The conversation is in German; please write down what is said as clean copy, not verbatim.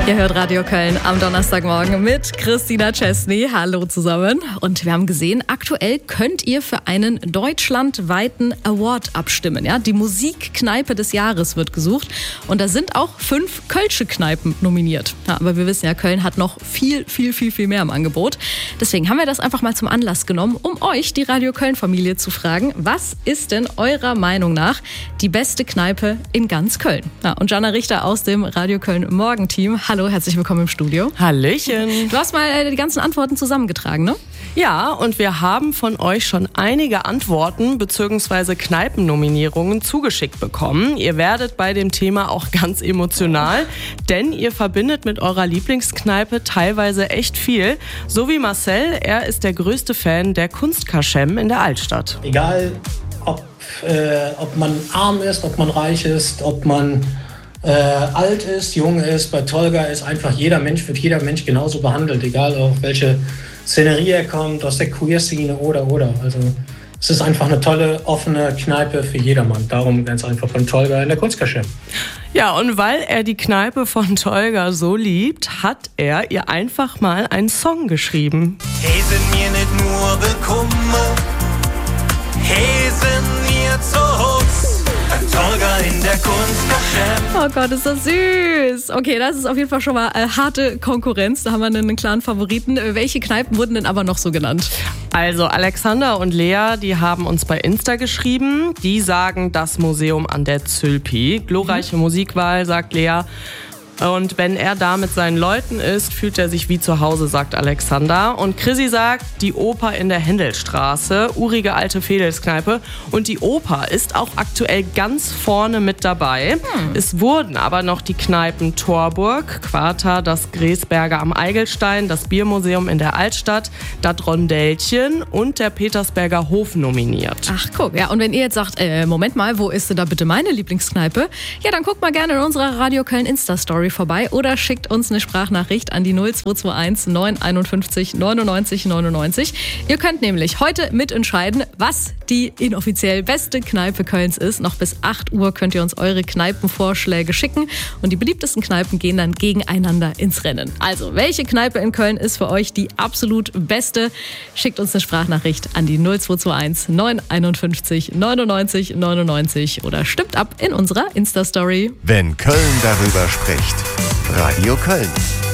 Ihr hört Radio Köln am Donnerstagmorgen mit Christina Chesney. Hallo zusammen. Und wir haben gesehen, aktuell könnt ihr für einen deutschlandweiten Award abstimmen. Ja? Die Musikkneipe des Jahres wird gesucht. Und da sind auch 5 kölsche Kneipen nominiert. Ja, aber wir wissen ja, Köln hat noch viel mehr im Angebot. Deswegen haben wir das einfach mal zum Anlass genommen, um euch, die Radio Köln-Familie, zu fragen, was ist denn eurer Meinung nach die beste Kneipe in ganz Köln? Ja, und Jana Richter aus dem Radio Köln Morgenteam. Hallo, herzlich willkommen im Studio. Hallöchen. Du hast mal die ganzen Antworten zusammengetragen, ne? Ja, und wir haben von euch schon einige Antworten bzw. Kneipennominierungen zugeschickt bekommen. Ihr werdet bei dem Thema auch ganz emotional, denn ihr verbindet mit eurer Lieblingskneipe teilweise echt viel. So wie Marcel, er ist der größte Fan der Kunstkaschem in der Altstadt. Egal, ob man arm ist, ob man reich ist, ob man alt ist, jung ist, bei Tolga ist einfach wird jeder Mensch genauso behandelt, egal auf welche Szenerie er kommt, aus der Queer-Szene oder. Also es ist einfach eine tolle, offene Kneipe für jedermann. Darum ganz einfach von Tolga in der Kunstkaschem. Ja, und weil er die Kneipe von Tolga so liebt, hat er ihr einfach mal einen Song geschrieben. Hey, sind mir nicht nur bekummer, hey, sind mir zu Hus. Tolga in der Kunstkaschem. Oh Gott, ist das süß. Okay, das ist auf jeden Fall schon mal harte Konkurrenz. Da haben wir einen klaren Favoriten. Welche Kneipen wurden denn aber noch so genannt? Also Alexander und Lea, die haben uns bei Insta geschrieben. Die sagen das Museum an der Zülpi. Glorreiche Musikwahl, sagt Lea. Und wenn er da mit seinen Leuten ist, fühlt er sich wie zu Hause, sagt Alexander. Und Chrissy sagt, die Oper in der Händelstraße, urige alte Fädelskneipe. Und die Oper ist auch aktuell ganz vorne mit dabei. Es wurden aber noch die Kneipen Torburg, Quarta, das Gräsberger am Eigelstein, das Biermuseum in der Altstadt, das Rondellchen und der Petersberger Hof nominiert. Ach guck, ja, und wenn ihr jetzt sagt, Moment mal, wo ist denn da bitte meine Lieblingskneipe? Ja, dann guckt mal gerne in unserer Radio Köln Insta-Story vorbei oder schickt uns eine Sprachnachricht an die 0221 951 99 99. Ihr könnt nämlich heute mitentscheiden, was die inoffiziell beste Kneipe Kölns ist. Noch bis 8 Uhr könnt ihr uns eure Kneipenvorschläge schicken und die beliebtesten Kneipen gehen dann gegeneinander ins Rennen. Also, welche Kneipe in Köln ist für euch die absolut beste? Schickt uns eine Sprachnachricht an die 0221 951 99 99 oder stimmt ab in unserer Insta-Story. Wenn Köln darüber spricht. Radio Köln.